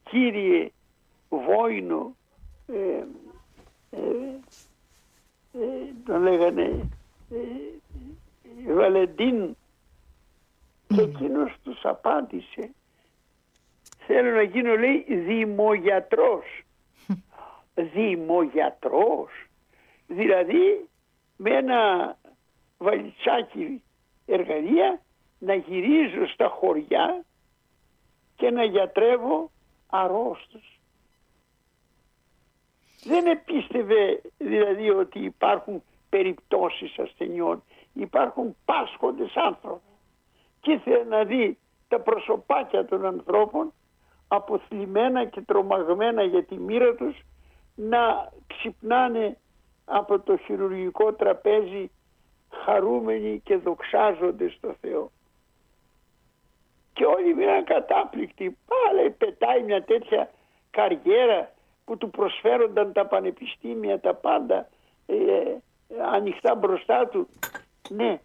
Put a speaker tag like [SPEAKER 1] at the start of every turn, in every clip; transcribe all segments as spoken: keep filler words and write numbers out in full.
[SPEAKER 1] κύριε Βόηνο, ε, ε, ε, τον λέγανε ε, Βαλεντίν, και εκείνος τους απάντησε, θέλω να γίνω, λέει, δημογιατρός. Δημογιατρός, δηλαδή με ένα βαλιτσάκι εργαλεία να γυρίζω στα χωριά και να γιατρεύω αρρώστους. Δεν επίστευε δηλαδή ότι υπάρχουν περιπτώσεις ασθενειών, υπάρχουν πάσχοντες άνθρωποι, και ήθελε να δει τα προσωπάκια των ανθρώπων αποθλιμμένα και τρομαγμένα για τη μοίρα τους, να ξυπνάνε από το χειρουργικό τραπέζι χαρούμενοι και δοξάζονται στο Θεό. Και όλοι μείναν κατάπληκτοι. Πάλι πετάει μια τέτοια καριέρα που του προσφέρονταν τα πανεπιστήμια, τα πάντα ε, ε, ανοιχτά μπροστά του. Ναι.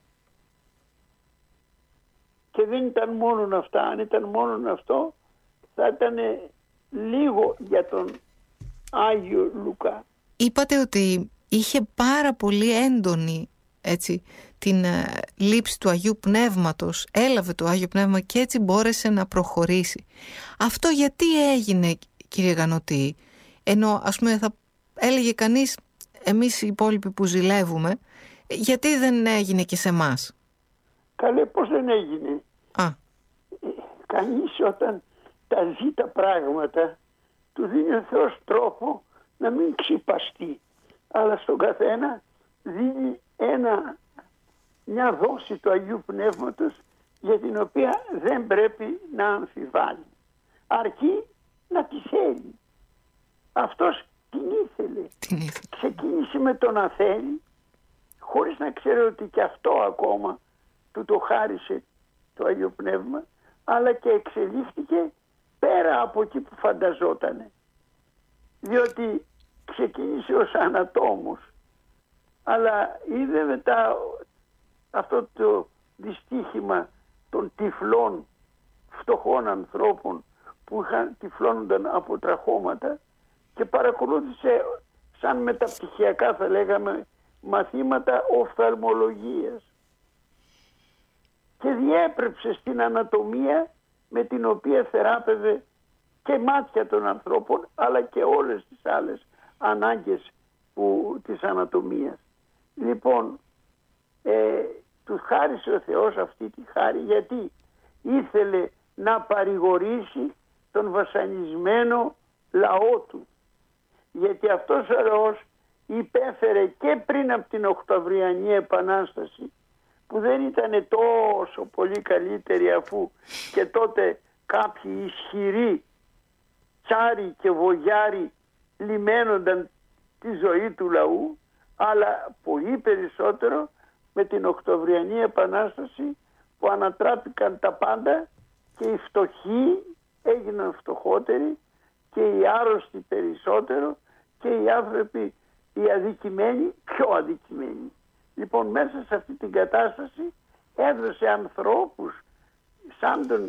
[SPEAKER 1] Και δεν ήταν μόνο αυτά. Αν ήταν μόνο αυτό, θα ήταν λίγο για τον Άγιο Λουκά.
[SPEAKER 2] Είπατε ότι είχε πάρα πολύ έντονη, έτσι, την ε, λήψη του Αγίου Πνεύματος, έλαβε το Άγιο Πνεύμα και έτσι μπόρεσε να προχωρήσει. Αυτό γιατί έγινε, κύριε Γανωτή, ενώ ας πούμε θα έλεγε κανείς, εμείς οι υπόλοιποι που ζηλεύουμε, γιατί δεν έγινε και σε εμάς?
[SPEAKER 1] Καλέ, πώς δεν έγινε?
[SPEAKER 2] Α.
[SPEAKER 1] Κανείς όταν τα ζει τα πράγματα, του δίνει ο Θεός τρόπο να μην ξυπαστεί, αλλά στον καθένα δίνει ένα, μια δόση του Αγίου Πνεύματος για την οποία δεν πρέπει να αμφιβάλλει, αρκεί να τη θέλει. Αυτός την ήθελε.
[SPEAKER 2] Την ήθελε.
[SPEAKER 1] Ξεκίνησε με το να θέλει, χωρίς να ξέρει ότι και αυτό ακόμα του το χάρισε το Άγιο Πνεύμα, αλλά και εξελίχθηκε πέρα από εκεί που φανταζότανε. Διότι ξεκίνησε ως ανατόμος, αλλά είδε μετά αυτό το δυστύχημα των τυφλών φτωχών ανθρώπων που είχαν τυφλώνονταν από τραχώματα, και παρακολούθησε σαν μεταπτυχιακά, θα λέγαμε, μαθήματα οφθαλμολογίας και διέπρεψε στην ανατομία με την οποία θεράπευε και μάτια των ανθρώπων, αλλά και όλες τις άλλες ανάγκες που, της ανατομίας. Λοιπόν, ε, του χάρισε ο Θεός αυτή τη χάρη, γιατί ήθελε να παρηγορήσει τον βασανισμένο λαό του. Γιατί αυτός ο λαός υπέφερε και πριν από την Οκτωβριανή Επανάσταση, που δεν ήταν τόσο πολύ καλύτερη, αφού και τότε κάποιοι ισχυροί τσάροι και βογιάροι λιμένονταν τη ζωή του λαού, αλλά πολύ περισσότερο με την Οκτωβριανή Επανάσταση, που ανατράπηκαν τα πάντα και οι φτωχοί έγιναν φτωχότεροι και οι άρρωστοι περισσότερο και οι άνθρωποι οι αδικημένοι πιο αδικημένοι. Λοιπόν, μέσα σε αυτή την κατάσταση έδωσε ανθρώπους σαν τον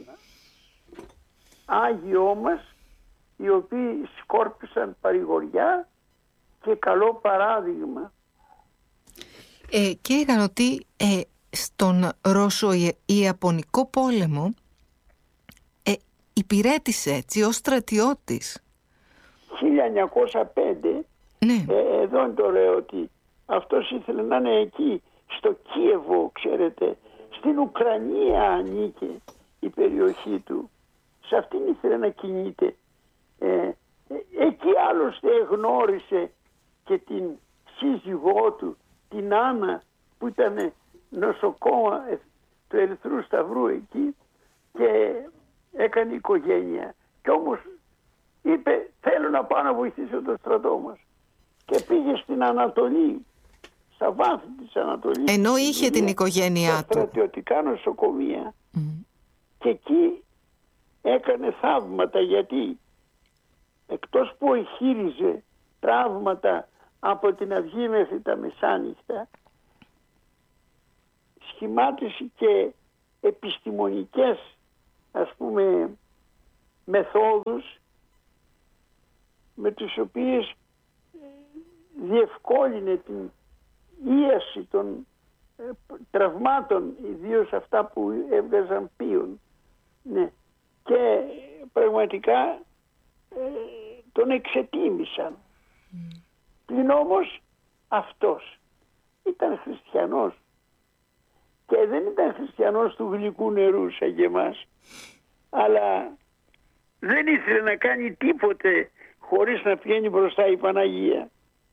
[SPEAKER 1] Άγιό μας, οι οποίοι σκόρπισαν παρηγοριά και καλό παράδειγμα.
[SPEAKER 2] Ε, κύριε Γανωτή, ε, στον Ρώσο-Ιαπωνικό πόλεμο ε, υπηρέτησε έτσι ως στρατιώτης.
[SPEAKER 1] χίλια εννιακόσια πέντε,
[SPEAKER 2] ναι.
[SPEAKER 1] ε, εδώ το λέω ότι αυτός ήθελε να είναι εκεί, στο Κίεβο, ξέρετε, στην Ουκρανία ανήκε η περιοχή του. Σε αυτήν ήθελε να κινείται. Ε, ε, εκεί άλλωστε γνώρισε και την σύζυγό του, την Άννα, που ήταν νοσοκόμα του Ερυθρού Σταυρού εκεί, και έκανε οικογένεια. Κι όμως είπε, θέλω να πάω να βοηθήσω το στρατό μας. Και πήγε στην Ανατολή, στα βάθη της Ανατολής.
[SPEAKER 2] Ενώ είχε την οικογένειά του.
[SPEAKER 1] Στρατιωτικά νοσοκομεία. Mm. Και εκεί έκανε θαύματα, γιατί εκτός που εγχείριζε τραύματα από την αυγή μέχρι τα μεσάνυχτα, σχημάτισε και επιστημονικές, ας πούμε, μεθόδους με τις οποίες διευκόλυνε την ίαση των ε, τραυμάτων, ιδίως αυτά που έβγαζαν πίον. Ναι. Και πραγματικά ε, τον εξετίμησαν. Mm. Πλην όμως αυτός ήταν χριστιανός και δεν ήταν χριστιανός του γλυκού νερού σαν και εμάς, αλλά δεν ήθελε να κάνει τίποτε χωρίς να πηγαίνει μπροστά η Παναγία.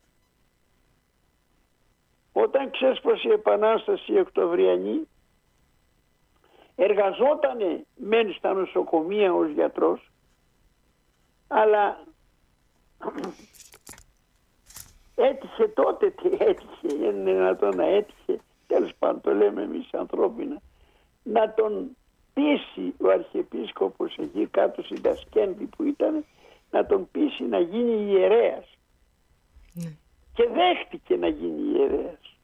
[SPEAKER 1] Όταν ξέσπασε η Επανάσταση η Οκτωβριανή, εργαζότανε μεν στα νοσοκομεία ως γιατρός, αλλά έτυχε τότε, τι έτυχε, είναι δυνατόν να έτυχε, τέλος πάντων το λέμε εμείς ανθρώπινα, να τον πείσει ο Αρχιεπίσκοπος εκεί κάτω στην Τασκένδη που ήταν, να τον πείσει να γίνει ιερέας. Mm. Και δέχτηκε να γίνει ιερέας.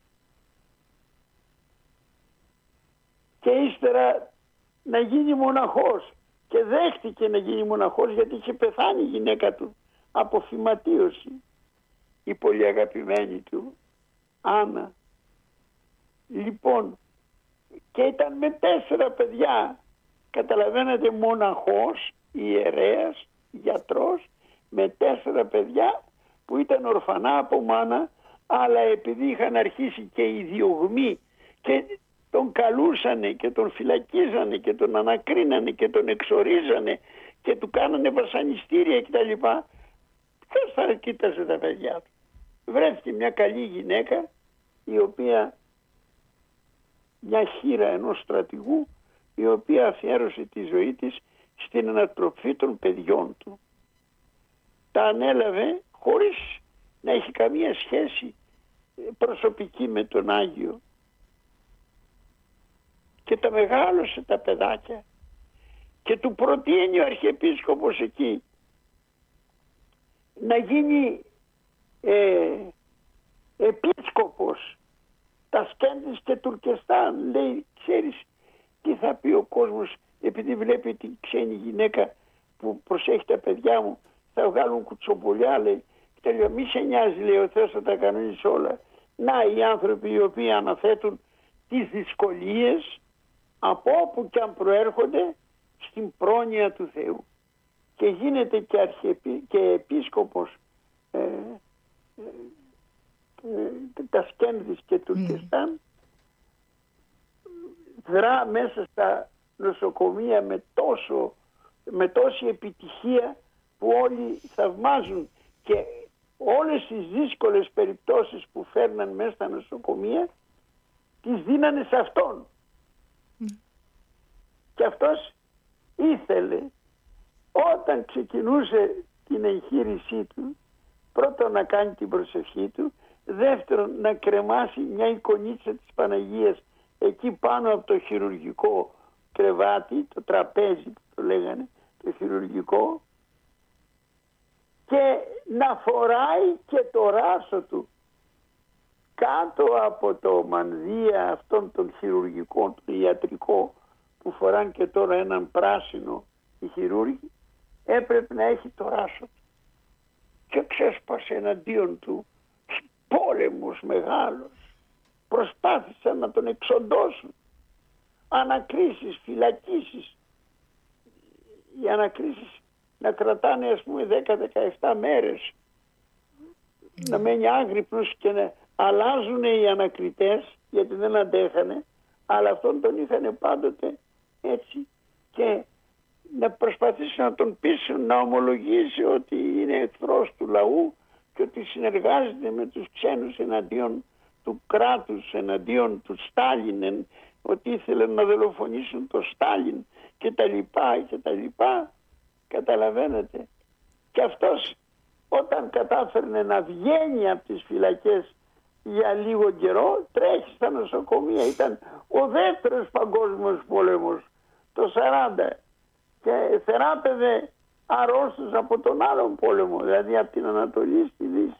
[SPEAKER 1] Και ύστερα να γίνει μοναχός. Και δέχτηκε να γίνει μοναχός γιατί είχε πεθάνει η γυναίκα του από φυματίωση, η πολύ αγαπημένη του Άννα. Λοιπόν, και ήταν με τέσσερα παιδιά, καταλαβαίνετε, μοναχός, ιερέας, γιατρός, με τέσσερα παιδιά που ήταν ορφανά από μάνα, αλλά επειδή είχαν αρχίσει και οι διωγμοί και τον καλούσανε και τον φυλακίζανε και τον ανακρίνανε και τον εξορίζανε και του κάνανε βασανιστήρια κτλ. Ποιος θα κοίταζε τα παιδιά του? Βρέθηκε μια καλή γυναίκα, η οποία, μια χήρα ενός στρατηγού, η οποία αφιέρωσε τη ζωή της στην ανατροφή των παιδιών του. Τα ανέλαβε χωρίς να έχει καμία σχέση προσωπική με τον Άγιο. Και τα μεγάλωσε τα παιδάκια και του προτείνει ο Αρχιεπίσκοπος εκεί να γίνει ε, επίσκοπος Τασκέντης και Τουρκεστάν. Λέει, ξέρεις τι θα πει ο κόσμος επειδή βλέπει την ξένη γυναίκα που προσέχει τα παιδιά μου, θα βγάλουν κουτσομπολιά, λέει, και λέει, μη σε νοιάζει, λέει, ο Θεός θα τα κανονίσει όλα. Να οι άνθρωποι οι οποίοι αναθέτουν τις δυσκολίες από όπου και αν προέρχονται στην πρόνοια του Θεού. Και γίνεται και, αρχιεπί, και επίσκοπος ε, ε, ε, Τασκένδης και Τουρκεστάν. Mm. Δρά μέσα στα νοσοκομεία με, τόσο, με τόση επιτυχία που όλοι θαυμάζουν, και όλες τις δύσκολες περιπτώσεις που φέρναν μέσα στα νοσοκομεία τις δίνανε σε αυτόν. Mm. Και αυτός ήθελε, όταν ξεκινούσε την εγχείρησή του, πρώτον να κάνει την προσευχή του, δεύτερον να κρεμάσει μια εικονίτσα της Παναγίας εκεί πάνω από το χειρουργικό κρεβάτι, το τραπέζι που το λέγανε, το χειρουργικό, και να φοράει και το ράσο του κάτω από το μανδύα αυτών των χειρουργικών, το ιατρικό που φοράνε και τώρα έναν πράσινο οι χειρούργοι, έπρεπε να έχει το ράσο του. Και ξέσπασε εναντίον του πόλεμος μεγάλος. Προσπάθησαν να τον εξοντώσουν. Ανακρίσεις, φυλακίσεις. Οι ανακρίσεις να κρατάνε ας πούμε δέκα με δεκαεπτά μέρες. Mm. Να μένει άγρυπνος και να αλλάζουν οι ανακριτές γιατί δεν αντέχανε, αλλά αυτόν τον είχαν πάντοτε έτσι, και να προσπαθήσουν να τον πείσουν να ομολογήσει ότι είναι εχθρός του λαού και ότι συνεργάζεται με τους ξένους εναντίον του κράτους, εναντίον του Στάλιν, ότι ήθελαν να δολοφονήσουν το Στάλιν και τα λοιπά και τα λοιπά. Καταλαβαίνετε. Και αυτός όταν κατάφερνε να βγαίνει από τις φυλακές για λίγο καιρό, τρέχει στα νοσοκομεία. Ήταν ο δεύτερος παγκόσμιος πόλεμος το σαράντα και θεράπευε αρρώστους από τον άλλον πόλεμο, δηλαδή από την Ανατολή στη Δύση,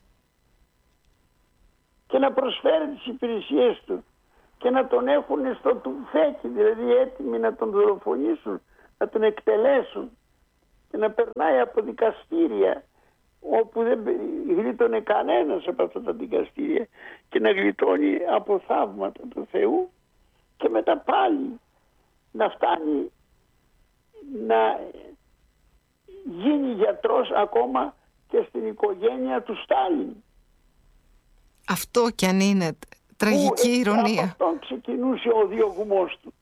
[SPEAKER 1] και να προσφέρει τις υπηρεσίες του και να τον έχουν στο τουφέκι, δηλαδή έτοιμοι να τον δολοφονήσουν, να τον εκτελέσουν, και να περνάει από δικαστήρια όπου δεν γλίτωνε κανένας από αυτά τα δικαστήρια και να γλιτώνει από θαύματα του Θεού, και μετά πάλι να φτάνει να γίνει γιατρός ακόμα και στην οικογένεια του Στάλιν.
[SPEAKER 2] Αυτό κι αν είναι τραγική
[SPEAKER 1] που
[SPEAKER 2] ηρωνία.
[SPEAKER 1] Από αυτόν ξεκινούσε ο διωγμός του.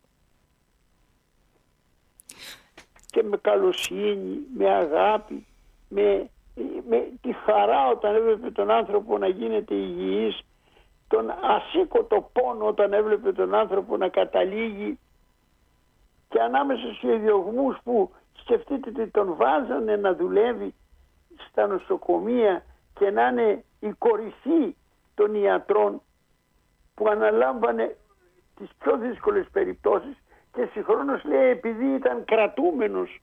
[SPEAKER 1] Και με καλοσύνη, με αγάπη, με, με τη χαρά όταν έβλεπε τον άνθρωπο να γίνεται υγιής, τον ασήκωτο πόνο όταν έβλεπε τον άνθρωπο να καταλήγει, και ανάμεσα σε διωγμούς που σκεφτείτε ότι τον βάζανε να δουλεύει στα νοσοκομεία και να είναι η κορυφή των ιατρών που αναλάμβανε τις πιο δύσκολες περιπτώσεις, και συγχρόνως λέει επειδή ήταν κρατούμενος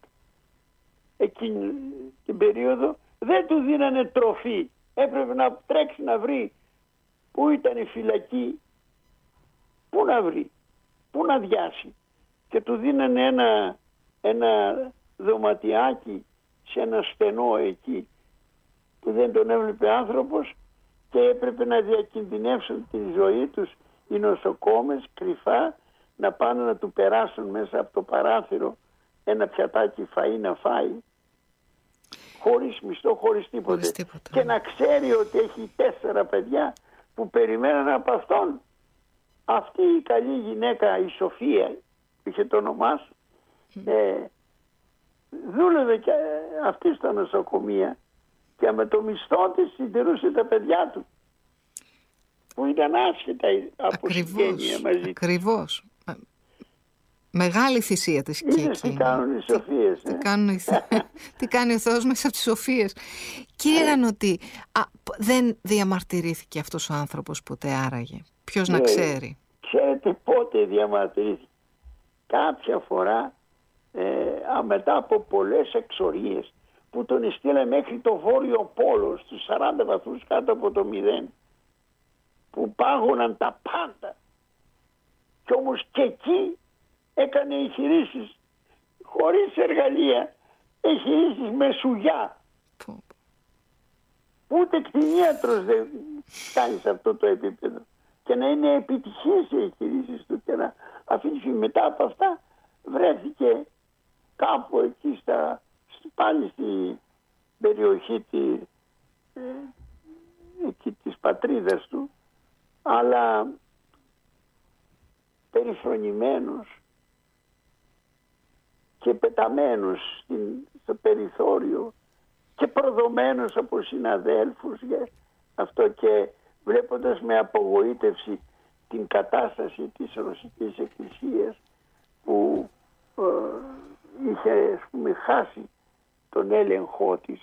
[SPEAKER 1] εκείνη την περίοδο δεν του δίνανε τροφή, έπρεπε να τρέξει να βρει πού ήταν η φυλακή, πού να βρει, πού να διάσει, και του δίνανε ένα, ένα δωματιάκι σε ένα στενό εκεί που δεν τον έβλεπε άνθρωπος, και έπρεπε να διακινδυνεύσουν τη ζωή τους οι νοσοκόμες κρυφά, να πάνε να του περάσουν μέσα από το παράθυρο ένα πιατάκι φαΐ να φάει, χωρίς μισθό, χωρίς τίποτε.
[SPEAKER 2] Χωρίς τίποτα.
[SPEAKER 1] Και να ξέρει ότι έχει τέσσερα παιδιά που περιμέναν από αυτόν. Αυτή η καλή γυναίκα, η Σοφία, είχε το όνομά σου, mm. ε, δούλευε και αυτή στα νοσοκομεία και με το μισθό της συντηρούσε τα παιδιά του, που ήταν άσχετα από συγγένεια μαζί.
[SPEAKER 2] Ακριβώς. Μεγάλη θυσία της και
[SPEAKER 1] εκείνη. Τι κάνουν οι Σοφίες.
[SPEAKER 2] Τι, κάνουν οι... τι κάνει ο Θεός μέσα από τις Σοφίες. Κύριε Ρανωτή, α, δεν διαμαρτυρήθηκε αυτός ο άνθρωπος ποτέ άραγε? Ποιος να ξέρει.
[SPEAKER 1] Ξέρετε πότε διαμαρτυρήθηκε? Κάποια φορά ε, μετά από πολλές εξορίες που τον στείλε μέχρι το Βόρειο Πόλο στους σαράντα βαθμούς κάτω από το μηδέν, που πάγωναν τα πάντα, και όμως και εκεί έκανε εγχειρήσεις χωρίς εργαλεία, εγχειρήσεις με σουγιά. Ούτε κτηνίατρος δεν κάνει σε αυτό το επίπεδο, και να είναι επιτυχής οι εγχειρήσεις του, και να αφήσει. Μετά από αυτά βρέθηκε κάπου εκεί στα, πάλι στη περιοχή τη, ε, εκεί της πατρίδας του, αλλά περιφρονημένος και πεταμένος στην, στο περιθώριο και προδομένος από συναδέλφους για αυτό, και βλέποντας με απογοήτευση την κατάσταση της Ρωσικής Εκκλησίας που ε, είχε, ας πούμε, χάσει τον έλεγχό της,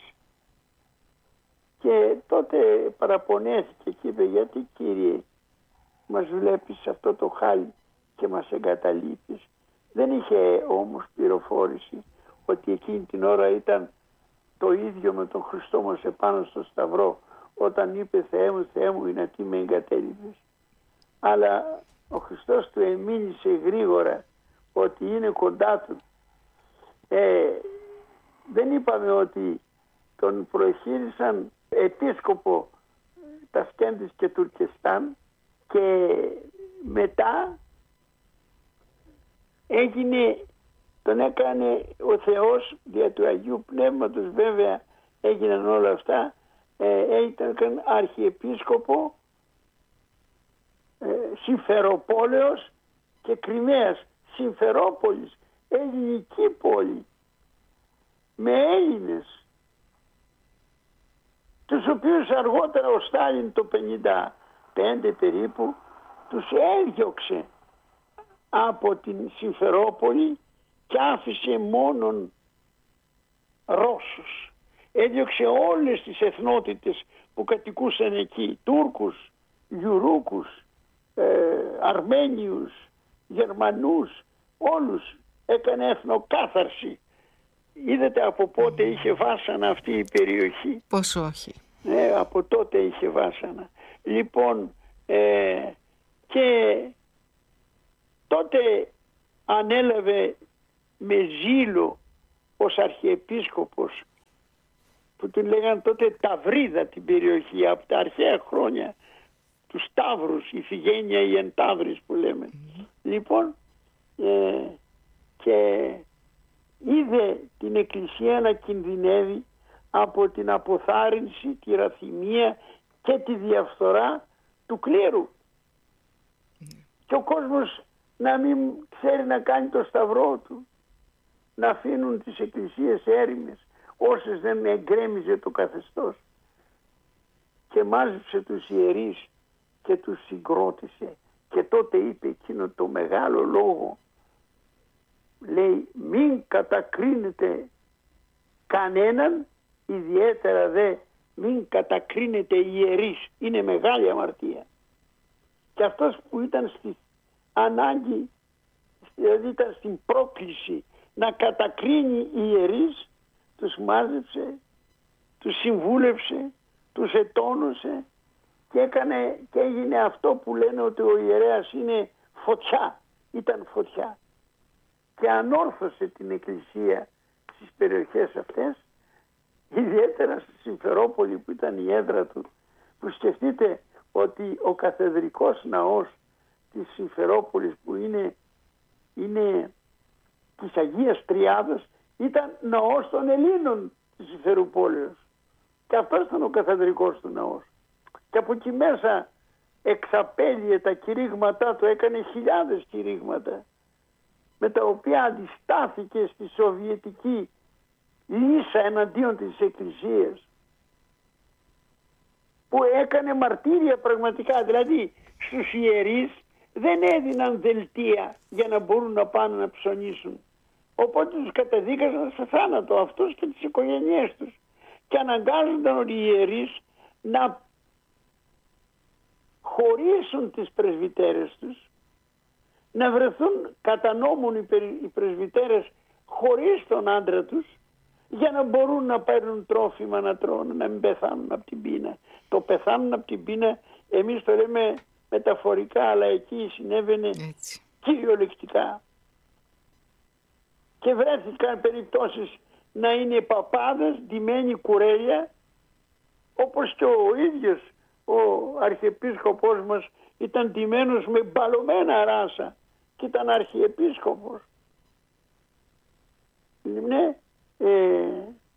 [SPEAKER 1] και τότε παραπονέθηκε και είπε, γιατί Κύριε μας βλέπεις σε αυτό το χάλι και μας εγκαταλείπεις? Δεν είχε όμως πληροφόρηση ότι εκείνη την ώρα ήταν το ίδιο με τον Χριστό μας επάνω στο Σταυρό, όταν είπε Θεέ μου, Θεέ μου, είναι τι με εγκατέλειπες. Αλλά ο Χριστός του εμήνυσε γρήγορα ότι είναι κοντά του. Ε, δεν είπαμε ότι τον προεχείρισαν επίσκοπο Τασκέντης και Τουρκεστάν, και μετά έγινε, τον έκανε ο Θεός δια του Αγίου Πνεύματος, βέβαια έγιναν όλα αυτά, ε, ήταν αρχιεπίσκοπο ε, Συμφεροπόλεως και Κριμαίας. Συμφερόπολης, ελληνική πόλη με Έλληνες, τους οποίους αργότερα ο Στάλιν το πενήντα πέντε περίπου τους έδιωξε από την Συμφερόπολη και άφησε μόνον Ρώσους. Έδιωξε όλες τις εθνότητες που κατοικούσαν εκεί, Τούρκους, Γιουρούκους, ε, Αρμένιους, Γερμανούς, όλους. Έκανε εθνοκάθαρση. Είδατε από πότε είχε βάσανα αυτή η περιοχή?
[SPEAKER 2] Πώς όχι.
[SPEAKER 1] Ναι, από τότε είχε βάσανα. Λοιπόν, ε, και τότε ανέλαβε με ζήλο ως αρχιεπίσκοπος που την λέγανε τότε Ταυρίδα την περιοχή, από τα αρχαία χρόνια, τους Ταύρους, η Φιγένεια η Ενταύρης που λέμε. Mm-hmm. Λοιπόν, ε, και είδε την Εκκλησία να κινδυνεύει από την αποθάρρυνση, τη ραθυμία και τη διαφθορά του κλήρου. Mm. Και ο κόσμος να μην ξέρει να κάνει το σταυρό του, να αφήνουν τις εκκλησίες έρημες όσες δεν εγκρέμιζε το καθεστώς. Και μάζεψε τους ιερείς και τους συγκρότησε και τότε είπε εκείνο το μεγάλο λόγο, λέει, μην κατακρίνετε κανέναν, ιδιαίτερα δε μην κατακρίνετε ιερείς, είναι μεγάλη αμαρτία. Και αυτός που ήταν στη ανάγκη, δηλαδή ήταν στην πρόκληση να κατακρίνει οι ιερείς, τους μάζεψε, τους συμβούλευσε, τους ετώνωσε και έκανε και έγινε αυτό που λένε ότι ο ιερέας είναι φωτιά, ήταν φωτιά. Και ανόρθωσε την Εκκλησία στις περιοχές αυτές, ιδιαίτερα στη Συμφερόπολη που ήταν η έδρα του, που σκεφτείτε ότι ο καθεδρικός ναός της Συμφερόπολης που είναι, είναι της Αγίας Τριάδος ήταν ναός των Ελλήνων της Συμφεροπόλεως. Και αυτός ήταν ο καθεδρικός του ναός. Και από εκεί μέσα εξαπέλυε τα κηρύγματά του, έκανε χιλιάδες κηρύγματα, με τα οποία αντιστάθηκε στη σοβιετική λύσα εναντίον της Εκκλησίας, που έκανε μαρτύρια πραγματικά. Δηλαδή στους ιερείς δεν έδιναν δελτία για να μπορούν να πάνε να ψωνίσουν, οπότε τους καταδίκαζαν σε θάνατο αυτούς και τις οικογένειές τους και αναγκάζονταν οι ιερείς να χωρίσουν τις πρεσβυτέρες τους, να βρεθούν κατά νόμον οι πρεσβυτέρες χωρίς τον άντρα τους, για να μπορούν να παίρνουν τρόφιμα να τρώνε, να μην πεθάνουν από την πείνα. Το πεθάνουν από την πείνα εμείς το λέμε μεταφορικά, αλλά εκεί συνέβαινε έτσι, κυριολεκτικά. Και βρέθηκαν περιπτώσεις να είναι παπάδες ντυμένοι κουρέλια, όπως και ο ίδιος ο αρχιεπίσκοπος μας ήταν ντυμένος με μπαλωμένα ράσα και ήταν αρχιεπίσκοπος. Ναι, ε,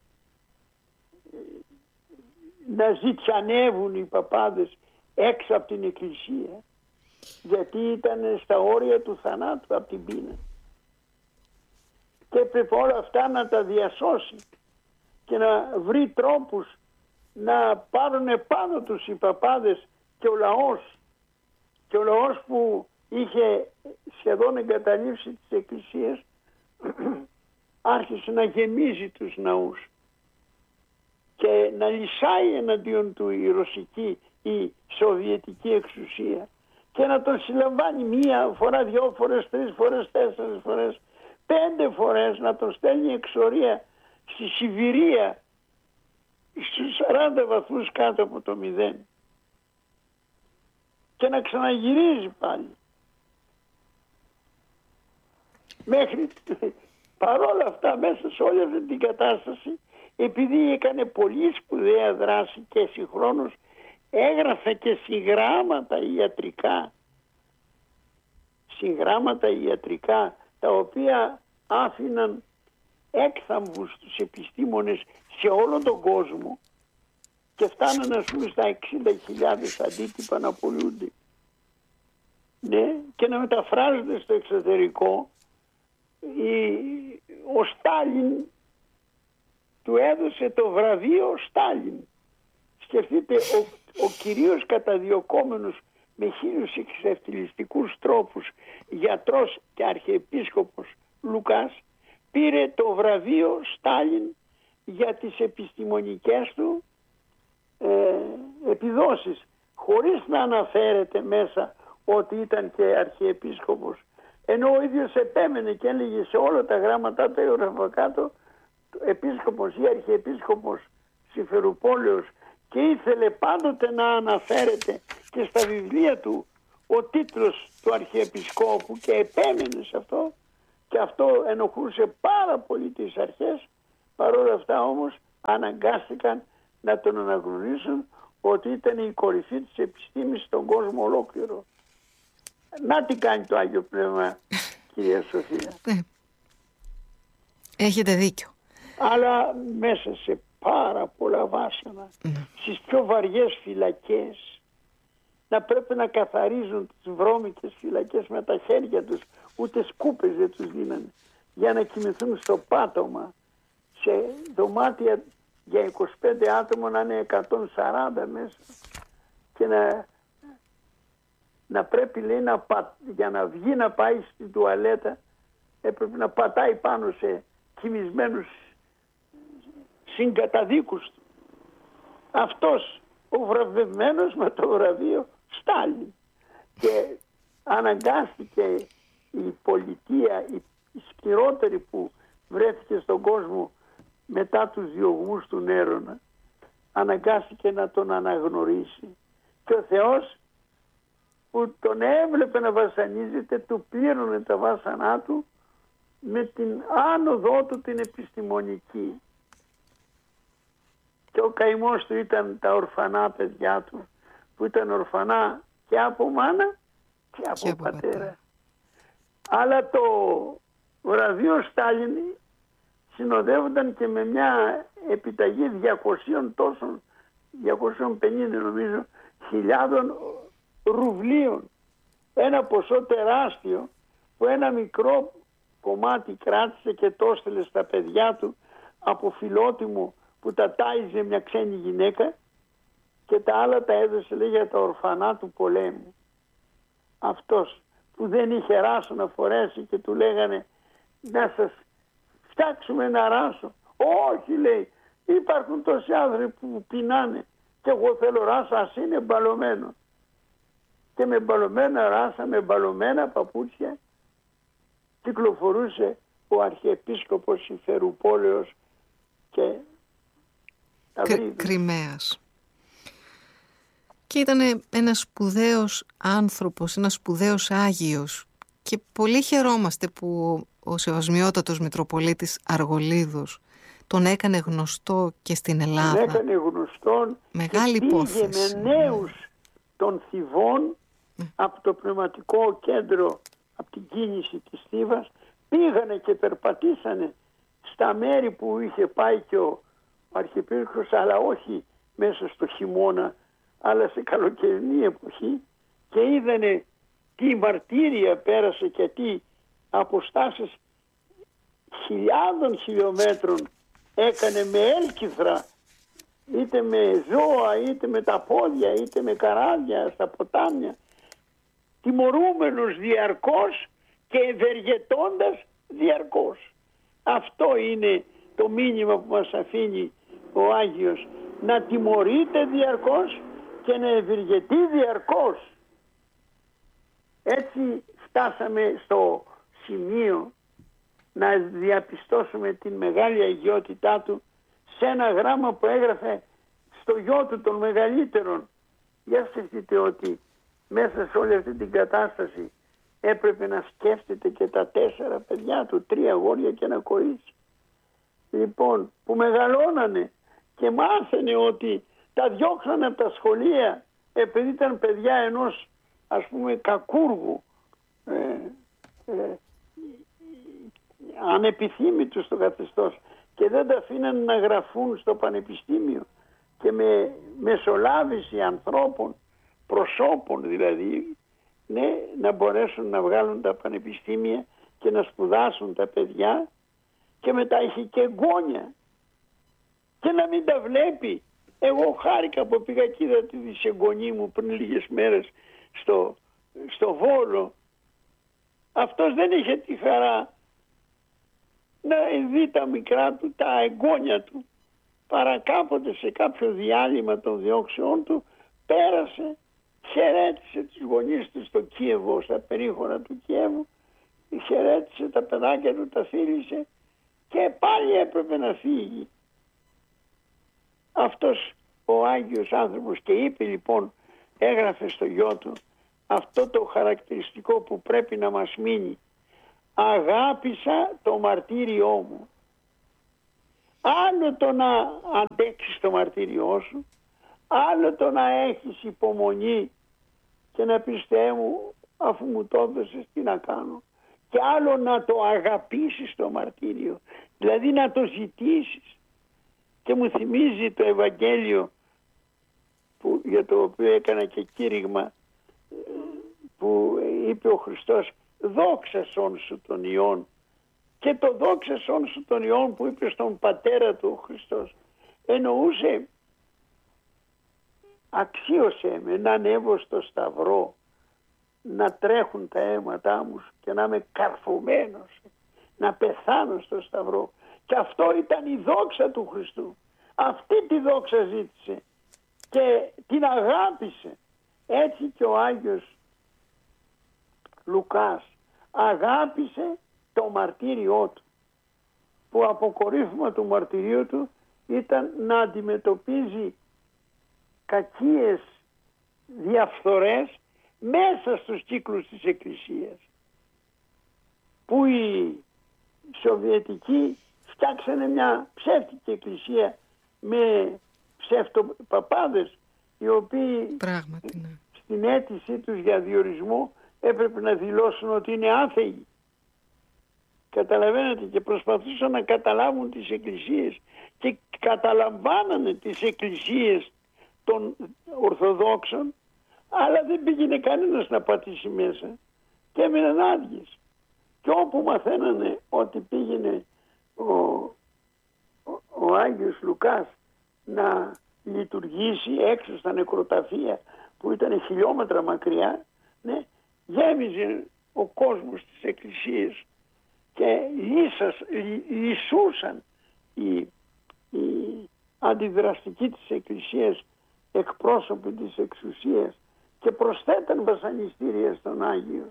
[SPEAKER 1] να ζητιανεύουν οι παπάδες έξω από την εκκλησία, γιατί ήταν στα όρια του θανάτου από την πείνα. Και έπρεπε όλα αυτά να τα διασώσει και να βρει τρόπους να πάρουν πάνω τους οι παπάδες και ο λαός, και ο λαός που είχε σχεδόν εγκαταλείψει τις εκκλησίες άρχισε να γεμίζει τους ναούς και να λυσάει εναντίον του η ρωσική ή σοβιετική εξουσία και να τον συλλαμβάνει μία φορά, δυο φορές, τρεις φορές, τέσσερις φορές, πέντε φορές, να τον στέλνει εξορία στη Σιβηρία στους σαράντα βαθμούς κάτω από το μηδέν και να ξαναγυρίζει πάλι. Μέχρι παρόλα αυτά, μέσα σε όλη αυτή την κατάσταση, επειδή έκανε πολύ σπουδαία δράση και συγχρόνως έγραφε και συγγράμματα ιατρικά, συγγράμματα ιατρικά τα οποία άφηναν έκθαμβους στους επιστήμονες σε όλο τον κόσμο και φτάνανε ας πούμε στα εξήντα χιλιάδες αντίτυπα να πουλούνται, ναι, και να μεταφράζονται στο εξωτερικό. Ο Στάλιν του έδωσε το βραβείο Στάλιν. Σκεφτείτε, ο, ο κυρίως καταδιωκόμενος με χίλιους εξευτελιστικούς τρόπους γιατρός και αρχιεπίσκοπος Λουκάς πήρε το βραβείο Στάλιν για τις επιστημονικές του ε, επιδόσεις, χωρίς να αναφέρεται μέσα ότι ήταν και αρχιεπίσκοπος, ενώ ο ίδιος επέμενε και έλεγε σε όλα τα γράμματα τα έγραφα κάτω επίσκοπος ή αρχιεπίσκοπος Συμφερουπόλεως, και ήθελε πάντοτε να αναφέρεται και στα βιβλία του ο τίτλος του αρχιεπισκόπου και επέμενε σε αυτό, και αυτό ενοχλούσε πάρα πολύ τις αρχές. Παρ' όλα αυτά όμως αναγκάστηκαν να τον αναγνωρίσουν ότι ήταν η κορυφή της επιστήμης στον κόσμο ολόκληρο. Να τι κάνει το Άγιο Πνεύμα, κυρία Σοφία.
[SPEAKER 2] Ναι. Έχετε δίκιο.
[SPEAKER 1] Αλλά μέσα σε πάρα πολλά βάσανα, mm. στις πιο βαριές φυλακές, να πρέπει να καθαρίζουν τις βρώμικες φυλακές με τα χέρια τους, ούτε σκούπες δεν τους δίνανε, για να κοιμηθούν στο πάτωμα, σε δωμάτια για είκοσι πέντε άτομα να είναι εκατόν σαράντα μέσα, και να, να πρέπει, λέει, να πα, για να βγει να πάει στην τουαλέτα έπρεπε να πατάει πάνω σε κοιμισμένους συγκαταδίκους του. Αυτός ο βραβευμένος με το βραβείο Στάλιν. Και αναγκάστηκε η πολιτεία, η, η σκληρότερη που βρέθηκε στον κόσμο μετά τους διωγμούς του Νέρονα, αναγκάστηκε να τον αναγνωρίσει. Και ο Θεός, που τον έβλεπε να βασανίζεται, του πλήρωνε τα βάσανά του με την άνοδό του την επιστημονική. Και ο καημός του ήταν τα ορφανά παιδιά του, που ήταν ορφανά και από μάνα και από, και από πατέρα. πατέρα. Αλλά το βραβείο Στάλιν συνοδεύονταν και με μια επιταγή διακοσίων τόσων, διακόσιων πενήντα νομίζω, χιλιάδων ρουβλίων. Ένα ποσό τεράστιο που ένα μικρό κομμάτι κράτησε και το έστειλε στα παιδιά του από φιλότιμο που τα τάιζε μια ξένη γυναίκα, και τα άλλα τα έδωσε, λέει, για τα ορφανά του πολέμου. Αυτός που δεν είχε ράσο να φορέσει και του λέγανε να σας φτιάξουμε ένα ράσο. Όχι, λέει, υπάρχουν τόσοι άνθρωποι που πεινάνε και εγώ θέλω ράσο, ας είναι μπαλωμένο. Και με μπαλωμένα ράσα, με μπαλωμένα παπούτσια κυκλοφορούσε ο Αρχιεπίσκοπος Συμφερουπόλεως και
[SPEAKER 2] Κρι, Κριμαίας. Και ήταν ένας σπουδαίος άνθρωπος, ένας σπουδαίος Άγιος, και πολύ χαιρόμαστε που ο Σεβασμιότατος Μητροπολίτης Αργολίδος τον έκανε γνωστό και στην Ελλάδα.
[SPEAKER 1] Τον έκανε γνωστόν.
[SPEAKER 2] Μεγάλη
[SPEAKER 1] και
[SPEAKER 2] υπόθεση.
[SPEAKER 1] Πήγε με νέους των Θηβών mm. από το πνευματικό κέντρο, από την κίνηση της Θήβας, πήγανε και περπατήσανε στα μέρη που είχε πάει και ο Αρχιεπίσκοπος, αλλά όχι μέσα στο χειμώνα, αλλά σε καλοκαιρινή εποχή, και είδανε τι μαρτύρια πέρασε και τι αποστάσεις χιλιάδων χιλιόμετρων έκανε με έλκυθρα, είτε με ζώα, είτε με τα πόδια, είτε με καράβια στα ποτάμια, τιμωρούμενος διαρκώς και ευεργετώντας διαρκώς. Αυτό είναι το μήνυμα που μας αφήνει ο Άγιος, να τιμωρείται διαρκώς και να ευεργετεί διαρκώς. Έτσι φτάσαμε στο σημείο να διαπιστώσουμε την μεγάλη αγιότητά του σε ένα γράμμα που έγραφε στο γιο του των μεγαλύτερων. Για σκεφτείτε ότι μέσα σε όλη αυτή την κατάσταση έπρεπε να σκέφτεται και τα τέσσερα παιδιά του, τρία αγόρια και ένα κορίτσι. Λοιπόν, που μεγαλώνανε και μάθαινε ότι τα διώξανε από τα σχολεία επειδή ήταν παιδιά ενός, ας πούμε, κακούργου, ε, ε, ανεπιθύμητου στο καθεστώς, και δεν τα αφήναν να γραφούν στο πανεπιστήμιο, και με μεσολάβηση ανθρώπων, προσώπων δηλαδή, ναι, να μπορέσουν να βγάλουν τα πανεπιστήμια και να σπουδάσουν τα παιδιά, και μετά είχε και εγγόνια και να μην τα βλέπει. Εγώ χάρηκα που πήγα και είδα τη δυσεγγονή μου πριν λίγες μέρες στο, στο Βόλο. Αυτός δεν είχε τη χαρά να δει τα μικρά του, τα εγγόνια του. Παρά κάποτε σε κάποιο διάλειμμα των διώξεών του πέρασε, χαιρέτησε τις γονείς του στο Κίεβο, στα περίχωρα του Κιέβου, χαιρέτησε τα παιδάκια του, τα φίλησε, και πάλι έπρεπε να φύγει. Αυτός ο Άγιος άνθρωπος, και είπε λοιπόν, έγραφε στο γιο του αυτό το χαρακτηριστικό που πρέπει να μας μείνει: αγάπησα το μαρτύριό μου. άλλο το να αντέξεις το μαρτύριό σου, άλλο το να έχεις υπομονή και να πεις Θεέ μου, αφού μου το έδωσες τι να κάνω, και άλλο να το αγαπήσεις το μαρτύριο, δηλαδή να το ζητήσεις. Και μου θυμίζει το Ευαγγέλιο που, για το οποίο έκανα και κήρυγμα, που είπε ο Χριστός δόξα σών σου τον Υιόν, και το δόξα σών σου τον Υιόν που είπε στον πατέρα του ο Χριστός εννοούσε αξίωσέ με να ανέβω στο σταυρό, να τρέχουν τα αίματά μου και να είμαι καρφωμένος, να πεθάνω στο σταυρό. Και αυτό ήταν η δόξα του Χριστού. Αυτή τη δόξα ζήτησε και την αγάπησε. Έτσι και ο Άγιος Λουκάς αγάπησε το μαρτύριό του, που αποκορύφωμα του μαρτυρίου του ήταν να αντιμετωπίζει κακίες διαφθορές μέσα στους κύκλους της Εκκλησίας, που οι Σοβιετικοί φτιάξανε μια ψεύτικη εκκλησία με ψευτοπαπάδες, οι οποίοι
[SPEAKER 2] πράγματι, ναι,
[SPEAKER 1] στην αίτησή τους για διορισμό έπρεπε να δηλώσουν ότι είναι άθεοι. Καταλαβαίνετε, και προσπαθούσαν να καταλάβουν τις εκκλησίες και καταλαμβάνανε τις εκκλησίες των Ορθοδόξων, αλλά δεν πήγαινε κανένας να πατήσει μέσα και έμειναν άδειες. Και όπου μαθαίνανε ότι πήγαινε ο, ο, ο Άγιος Λουκάς να λειτουργήσει έξω στα νεκροταφεία που ήταν χιλιόμετρα μακριά, ναι, γέμιζε ο κόσμος στις εκκλησίες και λύσας, λυσούσαν οι, οι αντιδραστικοί της εκκλησίας εκπρόσωποι της εξουσίας και προσθέταν βασανιστήρια στον Άγιο.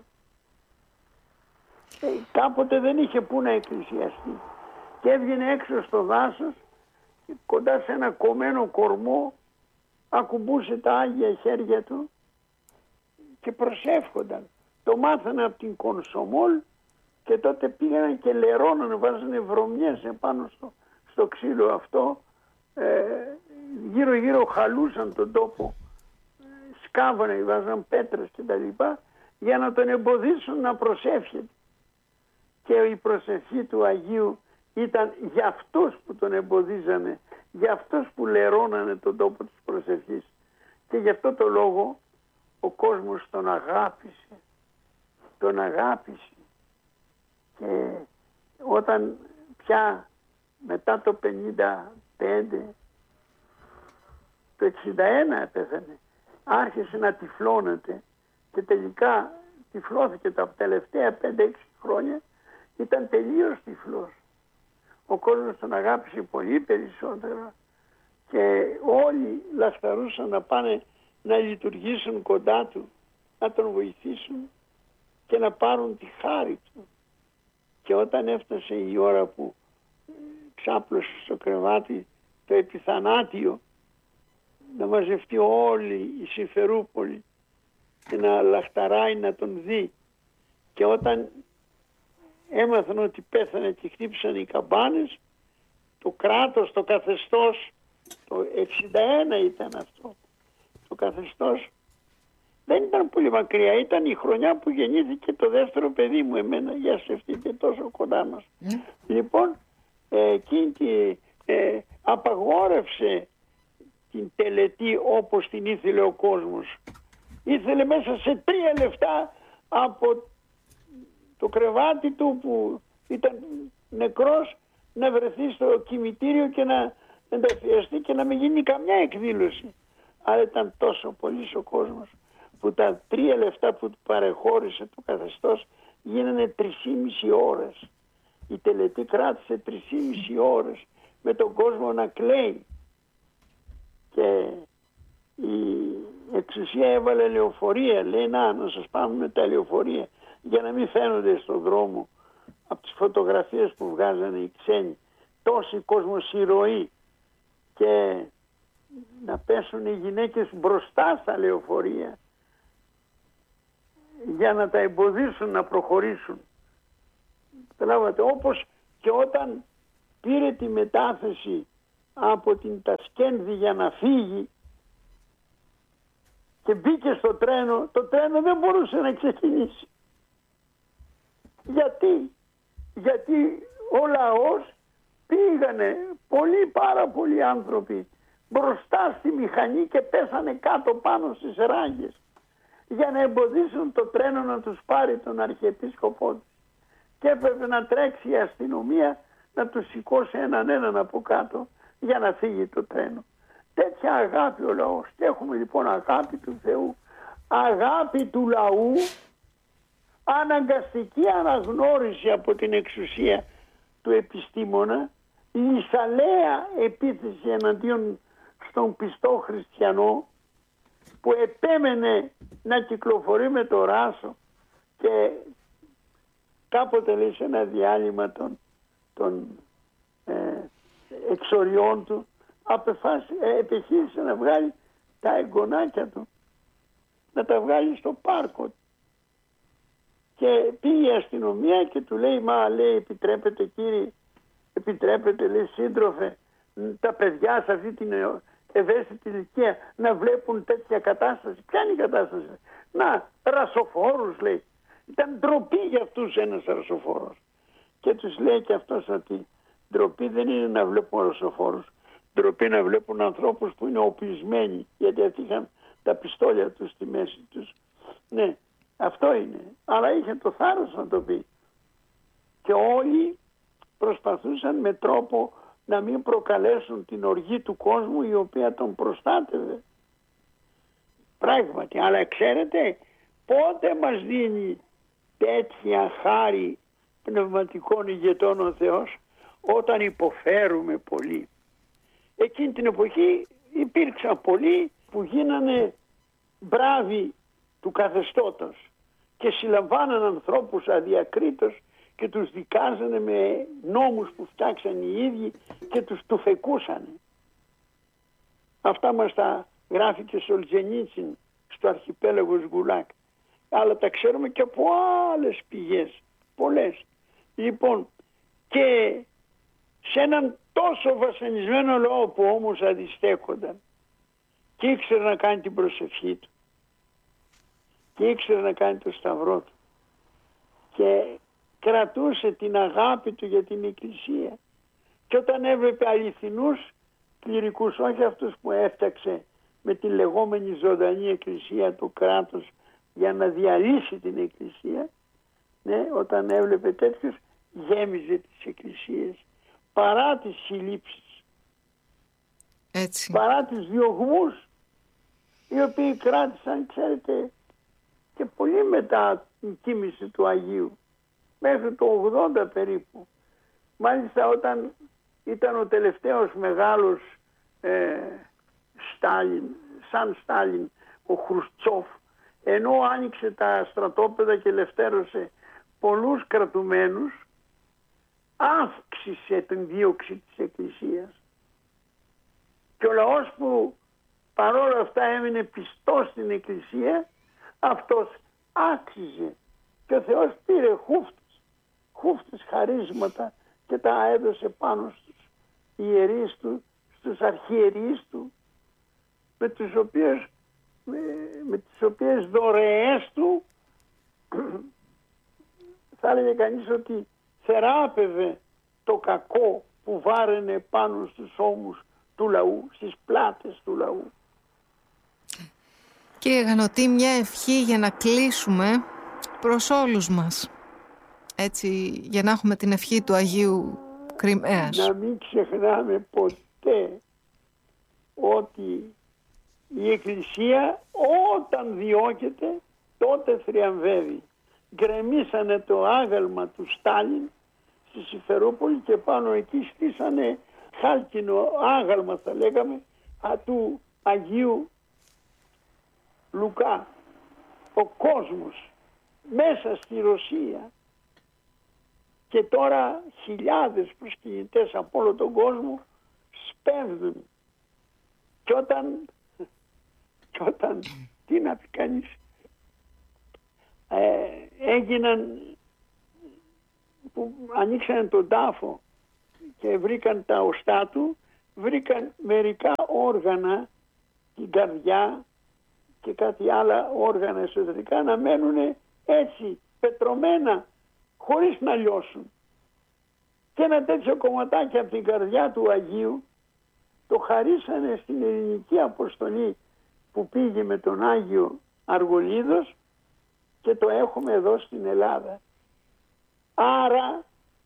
[SPEAKER 1] Ε, κάποτε δεν είχε που να εκκλησιαστεί και έβγαινε έξω στο δάσος, κοντά σε ένα κομμένο κορμό, ακουμπούσε τα Άγια χέρια του και προσεύχονταν. Το μάθανε από την Κονσομόλ και τότε πήγαιναν και λερώνανε, βάζανε βρωμιές επάνω στο, στο ξύλο αυτό, ε, γύρω γύρω χαλούσαν τον τόπο, σκάβανε, βάζαν πέτρες και τα λοιπά, για να τον εμποδίσουν να προσεύχεται. Και η προσευχή του Αγίου ήταν για αυτούς που τον εμποδίζανε, για αυτούς που λερώνανε τον τόπο της προσευχής. Και γι' αυτό το λόγο ο κόσμος τον αγάπησε, τον αγάπησε. Και όταν πια μετά το πενήντα πέντε, το εξήντα ένα πέθανε, άρχισε να τυφλώνεται και τελικά τυφλώθηκε τα τελευταία πέντε έξι χρόνια, ήταν τελείως τυφλός. Ο κόσμος τον αγάπησε πολύ περισσότερο και όλοι λαχταρούσαν να πάνε να λειτουργήσουν κοντά του, να τον βοηθήσουν και να πάρουν τη χάρη του. Και όταν έφτασε η ώρα που ξάπλωσε στο κρεβάτι το επιθανάτιο, να μαζευτεί όλη η Συμφερούπολη και να λαχταράει να τον δει, και όταν έμαθαν ότι πέθανε και χτύπησαν οι καμπάνες, το κράτος, το καθεστώς, το εξήντα ένα ήταν αυτό, το καθεστώς δεν ήταν πολύ μακριά, ήταν η χρονιά που γεννήθηκε το δεύτερο παιδί μου εμένα, για σκεφτείτε, τόσο κοντά μας. Mm. Λοιπόν, ε, εκείνη ε, απαγόρευσε την τελετή όπως την ήθελε ο κόσμος. Ήθελε μέσα σε τρία λεπτά από το κρεβάτι του που ήταν νεκρός να βρεθεί στο κημητήριο και να ενταφιαστεί και να μην γίνει καμιά εκδήλωση. Αλλά ήταν τόσο πολύ ο κόσμος που τα τρία λεπτά που του παρεχώρησε το καθεστώς γίνανε τρεισήμιση ώρες. Η τελετή κράτησε τρεισήμιση ώρες με τον κόσμο να κλαίει. Και η εξουσία έβαλε λεωφορεία, λέει να, να σας πάμε με τα λεωφορεία για να μην φαίνονται στον δρόμο από τις φωτογραφίες που βγάζανε οι ξένοι τόση κοσμοσυρωή, και να πέσουν οι γυναίκες μπροστά στα λεωφορεία για να τα εμποδίσουν να προχωρήσουν. Καταλάβατε, όπως και όταν πήρε τη μετάθεση από την Τασκένδη για να φύγει και μπήκε στο τρένο, το τρένο δεν μπορούσε να ξεκινήσει. Γιατί? Γιατί ο λαός πήγανε πολλοί, πάρα πολλοί άνθρωποι μπροστά στη μηχανή και πέσανε κάτω πάνω στις ράγες για να εμποδίσουν το τρένο να τους πάρει τον αρχιεπίσκοπό του. Και έπρεπε να τρέξει η αστυνομία να τους σηκώσει έναν έναν από κάτω για να φύγει το τρένο. Τέτοια αγάπη ο λαός. Και έχουμε λοιπόν αγάπη του Θεού, αγάπη του λαού, αναγκαστική αναγνώριση από την εξουσία του επιστήμονα, η εισαλέα επίθεση εναντίον στον πιστό χριστιανό που επέμενε να κυκλοφορεί με το ράσο και κάποτε λέει σε ένα διάλειμμα των, των ε, εξοριών του απεφάσι, ε, επιχείρησε να βγάλει τα εγγονάκια του, να τα βγάλει στο πάρκο. Και πήγε η αστυνομία και του λέει, μα λέει επιτρέπετε κύριε, επιτρέπετε λέει σύντροφε τα παιδιά σε αυτή την ευαίσθητη ηλικία να βλέπουν τέτοια κατάσταση. Ποια είναι η κατάσταση? Να, ρασοφόρους λέει. Ήταν ντροπή για αυτούς ένας ρασοφόρος. Και τους λέει και αυτός ότι ντροπή δεν είναι να βλέπουν ρασοφόρους. Ντροπή να βλέπουν ανθρώπους που είναι οπλισμένοι, γιατί αυτοί είχαν τα πιστόλια τους στη μέση τους. Ναι, αυτό είναι. Αλλά είχε το θάρρος να το πει. Και όλοι προσπαθούσαν με τρόπο να μην προκαλέσουν την οργή του κόσμου η οποία τον προστάτευε. Πράγματι, αλλά ξέρετε πότε μας δίνει τέτοια χάρη πνευματικών ηγετών ο Θεός? Όταν υποφέρουμε πολύ. Εκείνη την εποχή υπήρξαν πολλοί που γίνανε μπράβοι του καθεστώτος και συλλαμβάναν ανθρώπους αδιακρίτως και τους δικάζανε με νόμους που φτιάξαν οι ίδιοι και τους τουφεκούσανε. Αυτά μας τα γράφει και Σολτζενίτσιν στο αρχιπέλαγος Γκουλάκ. Αλλά τα ξέρουμε και από άλλες πηγές, πολλές. Λοιπόν, και σε έναν τόσο βασανισμένο λαό που όμως αντιστέκονταν και ήξερε να κάνει την προσευχή του και ήξερε να κάνει το σταυρό του και κρατούσε την αγάπη του για την Εκκλησία, και όταν έβλεπε αληθινούς κληρικούς, όχι αυτούς που έφτιαξε με τη λεγόμενη ζωντανή Εκκλησία του κράτους για να διαλύσει την Εκκλησία, ναι, όταν έβλεπε τέτοιους γέμιζε τις εκκλησίες παρά τις συλλήψεις,
[SPEAKER 2] έτσι,
[SPEAKER 1] παρά τις διωγμούς οι οποίοι κράτησαν, ξέρετε, και πολύ μετά την κοίμηση του Αγίου, μέχρι το ογδόντα περίπου. Μάλιστα όταν ήταν ο τελευταίος μεγάλος ε, Στάλιν, σαν Στάλιν, ο Χρουστσόφ, ενώ άνοιξε τα στρατόπεδα και ελευθέρωσε πολλούς κρατουμένους, αύξησε την δίωξη της Εκκλησίας. Και ο λαός που παρόλα αυτά έμεινε πιστός στην Εκκλησία, αυτός άξιζε. Και ο Θεός πήρε χούφτες, χούφτες χαρίσματα και τα έδωσε πάνω στους ιερείς του, στους αρχιερείς του, με τους οποίους, με, με τις οποίες δωρεές του θα έλεγε κανείς ότι θεράπευε το κακό που βάραινε πάνω στους ώμους του λαού, στις πλάτες του λαού.
[SPEAKER 2] Κύριε Γανωτή, μια ευχή για να κλείσουμε προς όλους μας, έτσι, για να έχουμε την ευχή του Αγίου Κριμαίας.
[SPEAKER 1] Να μην ξεχνάμε ποτέ ότι η Εκκλησία όταν διώκεται τότε θριαμβεύει. Γκρεμίσανε το άγαλμα του Στάλιν στη Συμφερόπολη και πάνω εκεί στήσανε χάλκινο άγαλμα, θα λέγαμε, α, του Αγίου Λουκά. Ο κόσμος μέσα στη Ρωσία, και τώρα χιλιάδες προσκυνητές από όλο τον κόσμο σπέβδουν. Και όταν, και όταν τι να πει κανείς, ε, έγιναν, που ανοίξαν τον τάφο και βρήκαν τα οστά του, βρήκαν μερικά όργανα, την καρδιά και κάτι άλλα όργανα εσωτερικά να μένουν έτσι πετρωμένα χωρίς να λιώσουν. Και ένα τέτοιο κομματάκι από την καρδιά του Αγίου το χαρίσανε στην ελληνική αποστολή που πήγε με τον Άγιο Αργολίδος και το έχουμε εδώ στην Ελλάδα. Άρα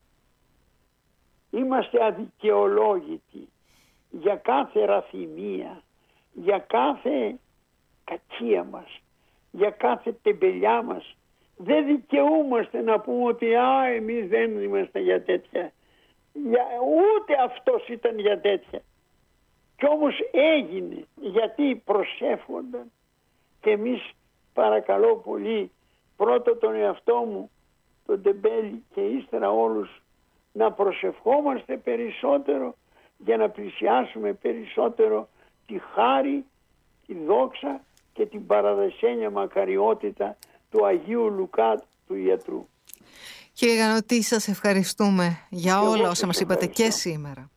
[SPEAKER 1] είμαστε αδικαιολόγητοι για κάθε ραθυμία, για κάθε κακία μας, για κάθε τεμπελιά μας. Δεν δικαιούμαστε να πούμε ότι α, εμείς δεν είμαστε για τέτοια. Για, ούτε αυτός ήταν για τέτοια. Κι όμως έγινε, γιατί προσεύχονταν. Και εμείς, παρακαλώ πολύ, πρώτο τον εαυτό μου, τον τεμπέλη, και ύστερα όλους, να προσευχόμαστε περισσότερο για να πλησιάσουμε περισσότερο τη χάρη, τη δόξα και την παραδεσένια μακαριότητα του Αγίου Λουκά του ιατρού.
[SPEAKER 2] Κύριε Γανωτή, σας ευχαριστούμε για όλα όσα μας είπατε και σήμερα.